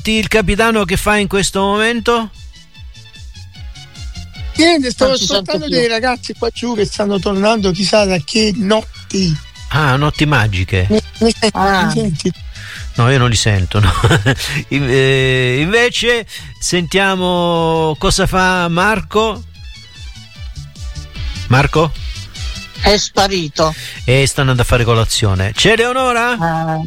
Senti il capitano che fa in questo momento? Niente, stavo ascoltando dei ragazzi qua giù che stanno tornando chissà da che notti. Ah, notti magiche. Mi senti? No, io non li sento, no. Invece sentiamo cosa fa Marco. Marco? È sparito. E sta andando a fare colazione. C'è Eleonora?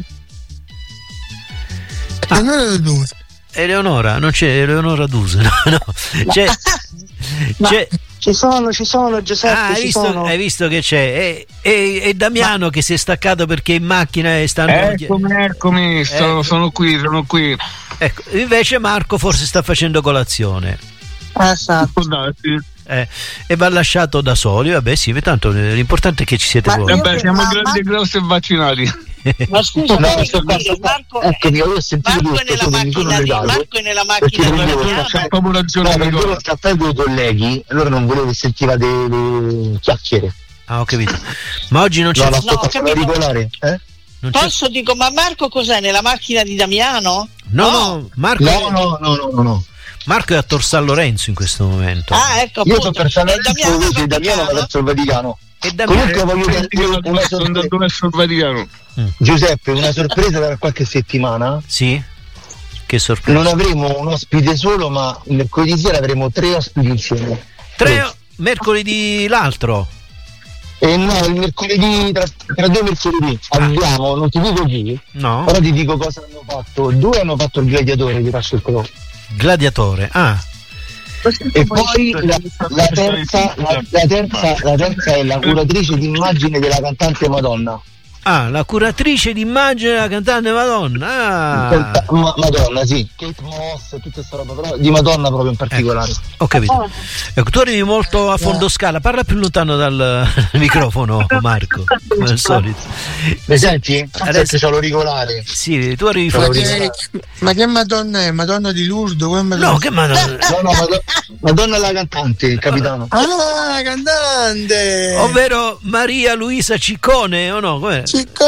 Eleonora, non c'è Eleonora Duse, no. C'è Ci sono Giuseppe, hai visto che c'è e Damiano che si è staccato perché in macchina e stanno. Eccomi, sono qui. Ecco, invece Marco forse sta facendo colazione. Esatto. E va lasciato da soli. Vabbè, sì, tanto l'importante è che ci siete voi. Vabbè, siamo grandi e grossi e vaccinati. Ma scusa, Marco è nella macchina di Damiano. C'è proprio ragione. Ero al caffè con i colleghi, allora non volevo che sentiva delle chiacchiere. Ah, ho capito. Ma oggi non c'è regolare, Posso dico, ma Marco cos'è? Nella macchina di Damiano? No, Marco. No. Marco è a Tor San Lorenzo in questo momento. Ah, ecco. Io sono per San Lorenzo, invece Damiano va verso il Vaticano. Comunque voglio dire una sorpresa. Giuseppe, una sorpresa da qualche settimana. Sì. Che sorpresa. Non avremo un ospite solo, ma mercoledì sera avremo 3 ospiti insieme. Mercoledì l'altro? No, il mercoledì tra 2 mercoledì abbiamo, non ti dico chi, no, però ti dico cosa hanno fatto. 2 hanno fatto il gladiatore di Russell Crowe. Gladiatore, e poi la terza è la curatrice d'immagine della cantante Madonna. La curatrice d'immagine della cantante Madonna. Madonna, sì, Kate Moss, tutta questa roba, però di Madonna proprio in particolare. Ho capito. Ecco, tu arrivi molto a fondo scala, parla più lontano dal microfono, Marco, come al solito. Mi senti? Adesso c'ho l'auricolare. Sì, tu arrivi Ma che Madonna è? Madonna di Lourdes? No, che Madonna? No, Madonna la cantante, il capitano. Ah, la cantante! Ovvero Maria Luisa Ciccone, o no? Com'è?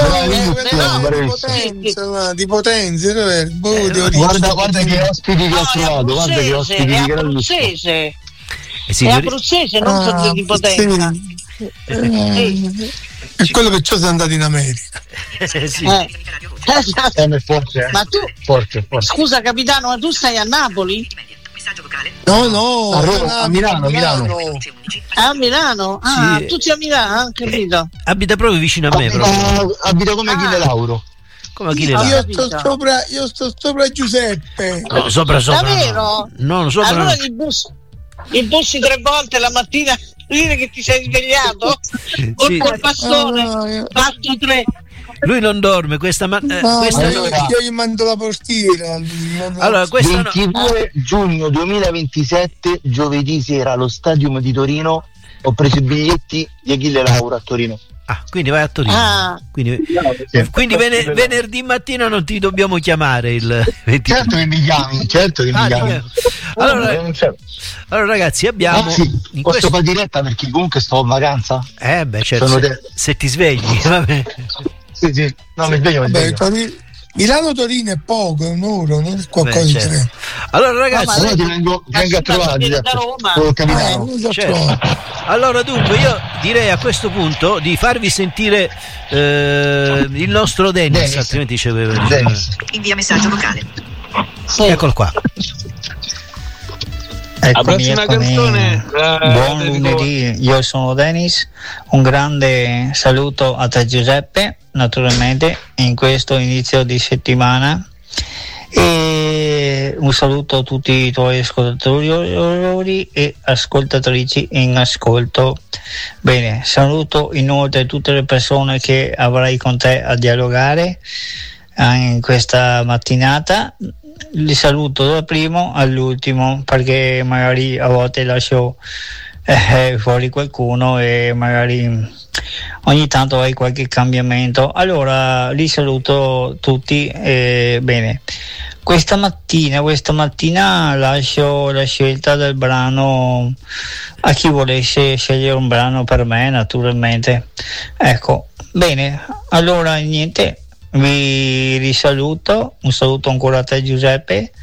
Di Potenza, guarda che ospiti che ho trovato, guarda che ospiti che è abruzzese. È abruzzese, non di Potenza. È quello che ci sono andati in America. Sì. Forse. Ma tu forse. Scusa capitano, ma tu stai a Napoli? No, a Milano. A Milano? Ah, sì. Tutti a Milano, capito? Abita proprio vicino a me. Abita come Achille Lauro. Come Achille Lauro? Io sto sopra Giuseppe. No, sopra. Davvero? No, sopra. Allora il bussi 3 volte la mattina, dire che ti sei svegliato col bastone, fatto 3. Lui non dorme io gli mando la postiera. Allora, 22 giugno 2027, giovedì sera allo Stadium di Torino. Ho preso i biglietti di Achille Lauro a Torino. Quindi vai a Torino. Quindi venerdì mattina non ti dobbiamo chiamare il 20. Certo che mi chiami. Allora ragazzi, abbiamo posso fare diretta perché comunque sto in vacanza? Certo, se ti svegli, vabbè. Sì. No, mi sveglio. Milano-Torino è poco, è un'ora, non è qualcosa di tre. Allora ragazzi, no, ti vengo a trovare da Roma. Certo. Allora dunque io direi a questo punto di farvi sentire il nostro Dennis. Altrimenti invia messaggio vocale. Eccolo qua. Eccomi. Buon lunedì, io sono Dennis, un grande saluto a te Giuseppe, naturalmente in questo inizio di settimana, e un saluto a tutti i tuoi ascoltatori e ascoltatrici in ascolto. Bene, saluto inoltre tutte le persone che avrai con te a dialogare in questa mattinata. Li saluto dal primo all'ultimo perché magari a volte lascio fuori qualcuno e magari ogni tanto hai qualche cambiamento. Allora li saluto tutti. Bene, questa mattina lascio la scelta del brano a chi volesse scegliere un brano per me, naturalmente. Ecco, bene, allora niente, vi risaluto, un saluto ancora a te Giuseppe